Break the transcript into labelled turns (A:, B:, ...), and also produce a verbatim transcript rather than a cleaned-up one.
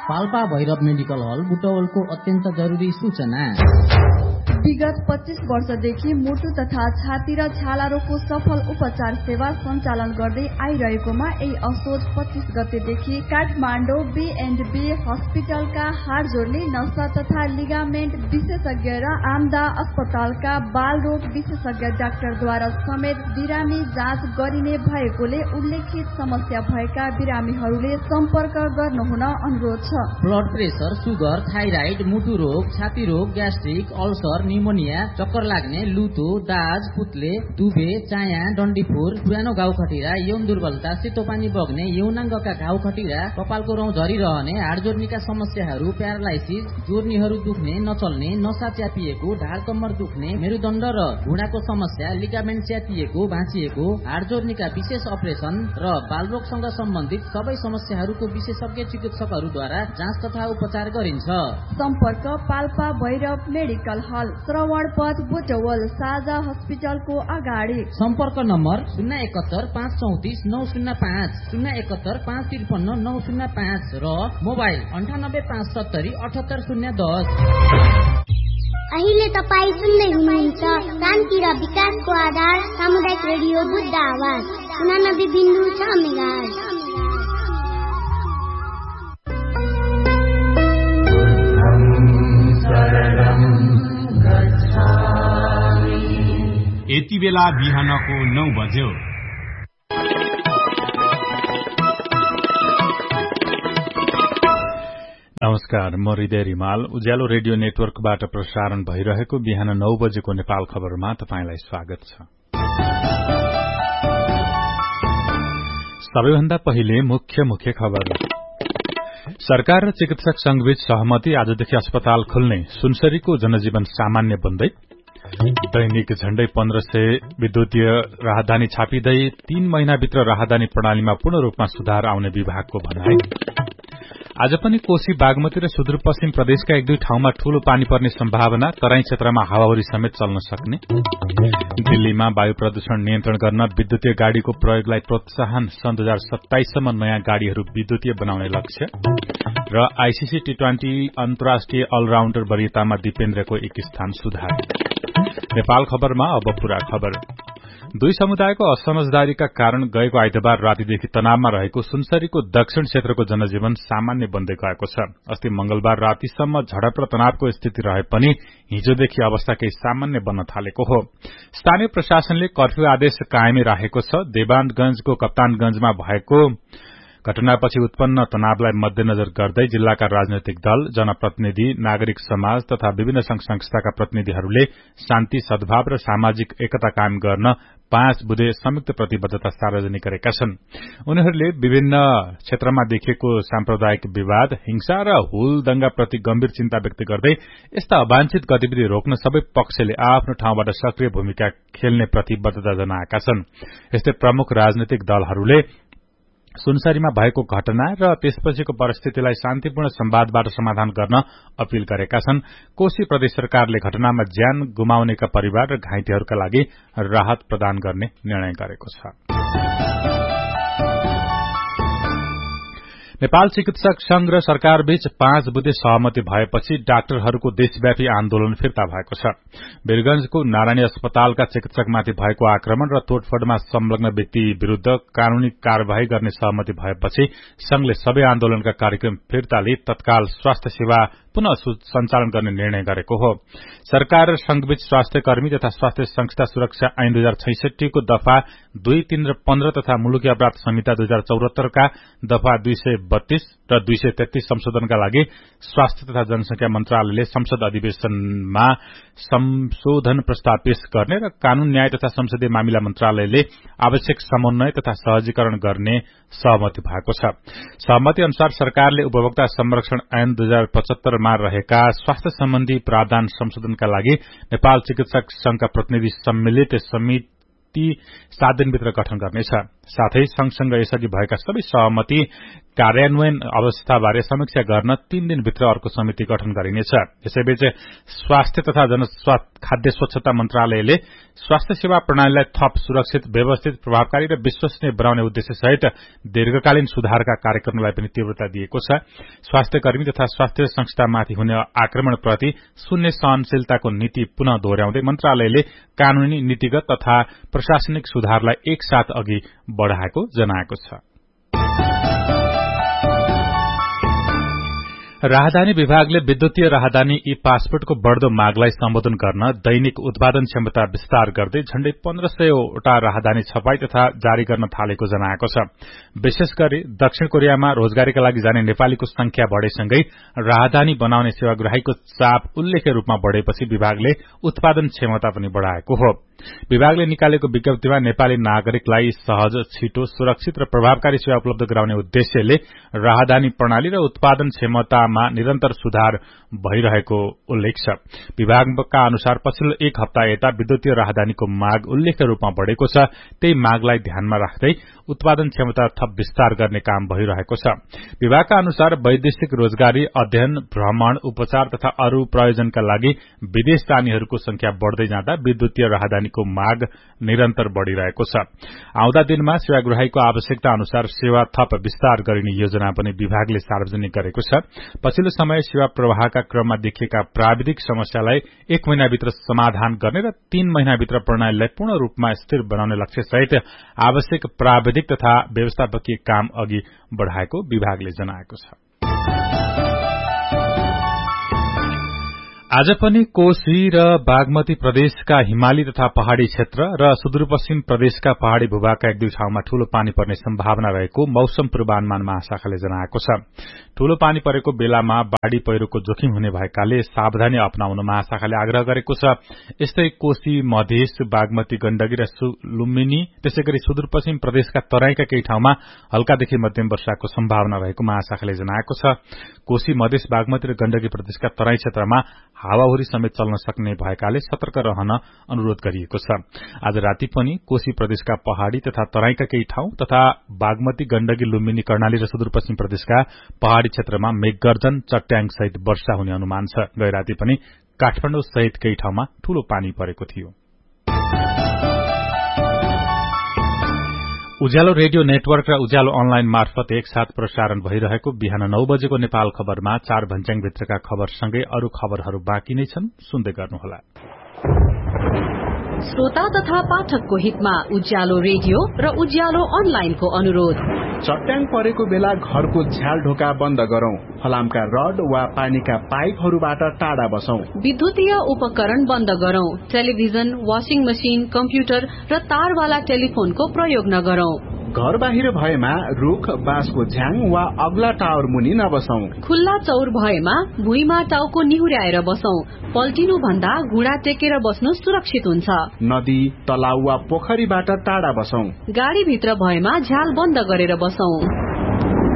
A: Palpa Bhairav medical हल बुटवलको अत्यन्त जरुरी सूचना।
B: विगत पच्चीस वर्षदेखि मुटु तथा छाती र छाला रोगको सफल उपचार सेवा सञ्चालन गर्दै आइरहेकोमा यही असोज पच्चीस गतेदेखि काठमाडौँ बी एन्ड बी हस्पिटलका हाड जोड्ने नसा तथा लिगामेन्ट विशेषज्ञ र आमदा अस्पतालका बाल रोग विशेषज्ञ डाक्टरद्वारा समेत बिरामी जाँच गरिने भएकोले उल्लेखित समस्या भएका बिरामीहरूले सम्पर्क गर्नुहुन अनुरोध छ।
A: ब्लड प्रेसर, सुगर, थाइराइड, मुटु रोग, छाती रोग, ग्यास्ट्रिक, अल्सर, निमोनिया, चक्कर लाग्ने, लुतो, दाज, पुत्ले, दुबे, चाया, डन्डीफोर, पुरानो घाउ खटिरा, यौन दुर्बलता, सेतो पानी बग्ने, यौनाङ्गका घाउ खटिरा, कपालको रौँ झरिरहने, हाड जोड्नीका समस्याहरू, प्यारालाइसिस, जोर्नीहरू दुख्ने, नचल्ने, नसा च्यापिएको, ढाड कम्मर दुख्ने, मेरुदण्ड र घुँडाको समस्या, लिगामेन्ट च्यातिएको, भाँचिएको, हाड जोड्नीका विशेष अपरेसन र बालरोगसँग सम्बन्धित सबै समस्याहरूको विशेषज्ञ चिकित्सकहरूद्वारा जाँच तथा उपचार गरिन्छ।
B: सम्पर्क पाल्पा भैरव मेडिकल हल, श्रवण पथ, बुटवल, साझा हस्पिटलको अगाडि।
A: सम्पर्क नम्बर शून्य एकहत्तर पाँच चौतिस नौ शून्य पाँच, शून्य एकहत्तर पाँच त्रिपन्न नौ शून्य पाँच र मोबाइल अन्ठानब्बे पाँच सत्तरी अठहत्तर शून्य दस।
C: अहिले तपाईँ सुन्दै हुनुहुन्छ शान्ति र विकासको आधार सामुदायिक रेडियो बुद्ध आवाज उनानब्बे बिन्दु छ मेगाहर्ज।
D: यति बेला बिहानको नौ बज्यो।
E: नमस्कार, म हृदय रिमाल। उज्यालो रेडियो नेटवर्कबाट प्रसारण भइरहेको बिहान नौ बजेको नेपाल खबरमा तपाईंलाई स्वागत छ। सबैभन्दा पहिले मुख्य मुख्य खबर। सरकार र चिकित्सक संघबीच सहमति, आजदेखि अस्पताल खुल्ने, सुनसरीको जनजीवन सामान्य बन्दै। दैनिक झण्डै पन्ध्र सय विद्युतीय राहदानी छापिँदै तीन महिनाभित्र राहदानी प्रणालीमा पूर्ण रूपमा सुधार आउने विभागको भनाई। आज पनि कोशी, बागमती र सुदूरपश्चिम प्रदेशका एक दुई ठाउँमा ठूलो पानी पर्ने सम्भावना, तराई क्षेत्रमा हावाहुरी समेत चल्न सक्ने। दिल्लीमा वायु प्रदूषण नियन्त्रण गर्न विद्युतीय गाड़ीको प्रयोगलाई प्रोत्साहन, सन् दुई हजार सत्ताइससम्म नयाँ गाड़ीहरू विद्युतीय बनाउने लक्ष्य। र आईसीसी टी ट्वेन्टी अन्तर्राष्ट्रिय अलराउण्डर वरियतामा दिपेन्द्रको एक स्थान सुधार। नेपाल खबरमा अब पूरा खबर। दुई समुदायको असमझदारीका कारण गएको आइतबार रातिदेखि तनावमा रहेको सुनसरीको दक्षिण क्षेत्रको जनजीवन सामान्य बन्दै गएको छ। अस्ति मंगलबार रातिसम्म झडप र तनावको स्थिति रहे पनि हिजोदेखि अवस्था केही सामान्य बन्न थालेको हो। स्थानीय प्रशासनले कर्फ्यू आदेश कायमै राखेको छ। देवानगंजको कप्तानगंजमा भएको घटनापछि उत्पन्न तनावलाई मध्यनजर गर्दै जिल्लाका राजनैतिक दल, जनप्रतिनिधि, नागरिक समाज तथा विभिन्न संघ संस्थाका प्रतिनिधिहरूले शान्ति, सद्भाव र सामाजिक एकता कायम गर्न पाँच बुधे संयुक्त प्रतिबद्धता सार्वजनिक गरेका छन्। उनीहरूले विभिन्न क्षेत्रमा देखिएको साम्प्रदायिक विवाद, हिंसा र हुलदंगाप्रति गम्भीर चिन्ता व्यक्त गर्दै यस्ता अवांछित गतिविधि रोक्न सबै पक्षले आफ्नो ठाउँबाट सक्रिय भूमिका खेल्ने प्रतिबद्धता जनाएका छन्। यस्तै प्रमुख राजनैतिक दलहरूले सुनसरीमा भएको घटना र त्यसपछिको परिस्थितिलाई शान्तिपूर्ण संवादबाट समाधान गर्न अपील गरेका छन्। कोशी प्रदेश सरकारले घटनामा ज्यान गुमाउनेका परिवार र घाइतेहरूका लागि राहत प्रदान गर्ने निर्णय गरेको छ। नेपाल चिकित्सक संघ र सरकारबीच पाँच बुधे सहमति भएपछि डाक्टरहरूको देशव्यापी आन्दोलन फिर्ता भएको छ। वीरगंजको नारायणी अस्पतालका चिकित्सकमाथि भएको आक्रमण र तोडफोडमा संलग्न व्यक्ति विरूद्ध कानूनी कार्यवाही गर्ने सहमति भएपछि संघले सबै आन्दोलनका कार्यक्रम फिर्ता लिई तत्काल स्वास्थ्य सेवा पुनः सञ्चालन गर्ने निर्णय गरेको हो। सरकार र संघबीच स्वास्थ्य कर्मी तथा स्वास्थ्य संस्था सुरक्षा ऐन दुई हजार छैसठी को दफा दुई, तीन र पन्ध्र तथा मुलुकी अपराध संहिता दुई हजार चौरात्तरका दफा दुई सय बत्तीस र दुई सय तेत्तीस संशोधनका लागि स्वास्थ्य तथा जनसंख्या मन्त्रालयले संसद अधिवेशनमा संशोधन प्रस्ताव पेश गर्ने र कानून, न्याय तथा संसदीय मामिला मन्त्रालयले आवश्यक समन्वय तथा सहजीकरण गर्ने सहमति भएको छ। सहमति अनुसार सरकारले उपभोक्ता संरक्षण ऐन दुई हजार पचहत्तरमा रहेका स्वास्थ्य सम्बन्धी प्रावधान संशोधनका लागि नेपाल चिकित्सक संघका प्रतिनिधि सम्मिलित समिति सात दिनभित्र गठन गर्नेछ। साथै सँगसँगै यसअघि भएका सबै सहमति कार्यान्वयन अवस्थाबारे समीक्षा गर्न तीन दिनभित्र अर्को समिति गठन गरिनेछ। यसैबीच स्वास्थ्य तथा जन खाद्य स्वच्छता मन्त्रालयले स्वास्थ्य सेवा प्रणालीलाई थप सुरक्षित, व्यवस्थित, प्रभावकारी र विश्वसनीय बनाउने उद्देश्यसहित दीर्घकालीन सुधारका कार्यक्रमलाई पनि तीव्रता दिएको छ। स्वास्थ्य कर्मी तथा स्वास्थ्य संस्थामाथि हुने आक्रमणप्रति शून्य सहनशीलताको नीति पुनः दोहोर्याउँदै मन्त्रालयले कानूनी, नीतिगत तथा प्रशासनिक सुधारलाई एकसाथ अघि बढ़ाएको जनाएको छ। राहदानी विभागले विद्युतीय राहदानी ई पासपोर्टको बढ़दो मागलाई सम्बोधन गर्न दैनिक उत्पादन क्षमता विस्तार गर्दै झण्डै पन्ध्र सयवटा राहदानी छपाई तथा जारी गर्न थालेको जनाएको छ। विशेष गरी दक्षिण कोरियामा रोजगारीका लागि जाने नेपालीको संख्या बढ़ेसँगै राहदानी बनाउने सेवाग्राहीको चाप उल्लेख्य रूपमा बढ़ेपछि विभागले उत्पादन क्षमता पनि बढ़ाएको हो। विभागले निकालेको विज्ञप्तिमा नेपाली नागरिकलाई सहज, छिटो, सुरक्षित र प्रभावकारी सेवा उपलब्ध गराउने उद्देश्यले राहदानी प्रणाली र उत्पादन क्षमतामा निरन्तर सुधार भइरहेको उल्लेख छ। विभागका अनुसार पछिल्लो एक हप्ता यता विद्युतीय राहदानीको माग उल्लेख्य रूपमा बढ़ेको छ। त्यही मागलाई ध्यानमा राख्दै उत्पादन क्षमता थप विस्तार गर्ने काम भइरहेको छ। विभागका अनुसार वैदेशिक रोजगारी, अध्ययन, भ्रमण, उपचार तथा अरू प्रयोजनका लागि विदेश जानेहरूको संख्या बढ़दै जाँदा विद्युतीय राहदानीको माग निरन्तर बढ़िरहेको छ। आउँदा दिनमा सेवाग्राहीको आवश्यकता अनुसार सेवा थप विस्तार गरिने योजना पनि विभागले सार्वजनिक गरेको छ। पछिल्लो समय सेवा प्रवाहका क्रममा देखिएका प्राविधिक समस्यालाई एक महिनाभित्र समाधान गर्ने र तीन महिनाभित्र प्रणालीलाई पूर्ण रूपमा स्थिर बनाउने लक्ष्यसहित आवश्यक प्राविधिक तथा व्यवस्थापकीय काम अघि बढ़ाएको विभागले जनाएको छ। आज पनि कोशी र बागमती प्रदेशका हिमाली तथा पहाड़ी क्षेत्र र सुदूरपश्चिम प्रदेशका पहाड़ी भूभागका एक दुई ठाउँमा ठूलो पानी पर्ने सम्भावना रहेको मौसम पूर्वानुमान महाशाखाले जनाएको छ। ठूलो पानी परेको बेलामा बाढ़ी पहिरोको जोखिम हुने भएकाले सावधानी अपनाउन महाशाखाले आग्रह गरेको छ। यस्तै कोशी, मधेस, बागमती, गण्डकी र लुम्बिनी त्यसैगरी सुदूरपश्चिम प्रदेशका तराईका केही ठाउँमा हल्कादेखि मध्यम वर्षाको सम्भावना रहेको महाशाखाले जनाएको छ। कोशी, मधेस, बागमती र गण्डकी प्रदेशका तराई क्षेत्रमा हावाहुरी समेत चल्न सक्ने भएकाले सतर्क रहन अनुरोध गरिएको छ। आज राति पनि कोशी प्रदेशका पहाड़ी तथा तराईका केही ठाउँ तथा बागमती, गण्डकी, लुम्बिनी, कर्णाली र सुदूरपश्चिम प्रदेशका पहाड़ी क्षेत्रमा मेघगर्जन, चट्याङ सहित वर्षा हुने अनुमान छ। गै राति पनि काठमाडौँ सहित केही ठाउँमा ठूलो पानी परेको थियो। उज्यालो रेडियो नेटवर्क र उज्यालो अनलाइन मार्फत एकसाथ प्रसारण भइरहेको बिहान नौ बजेको नेपाल खबरमा चार भन्ज्याङभित्रका खबरसँगै अरू खबरहरू बाँकी नै छन्, सुन्दै गर्नुहोला।
F: श्रोता तथा पाठकको हितमा उज्यालो रेडियो र उज्यालो अनलाइनको अनुरोध।
G: चट्याङ परेको बेला घरको झ्याल ढोका बन्द गरौं, फलामका रड वा पानीका पाइपहरूबाट टाढा बसौं,
F: विद्युतीय उपकरण बन्द गरौं, टेलिभिजन, वाशिङ मशिन, कम्प्युटर र तारवाला टेलिफोनको प्रयोग नगरौं।
G: घर बाहिर भएमा रुख, बाँसको झ्याङ वा अग्ला टावर मुनि नबसौं।
F: खुल्ला चौर भएमा भुइँमा टाउको निहुर्याएर बसौं। पल्टिनु भन्दा घुँडा टेकेर बस्नु सुरक्षित हुन्छ।
G: नदी, तलाउ वा पोखरीबाट टाढा बसौं।
F: गाड़ी भित्र भएमा झ्याल बन्द गरेर बसौं।